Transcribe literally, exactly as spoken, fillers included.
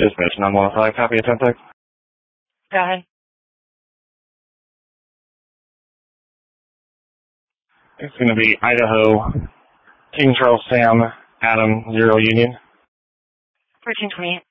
Dispatch nine one five, copy of ten six. Go ahead. It's going to be Idaho, King Charles Sam, Adam, Zero Union. fourteen twenty-eight.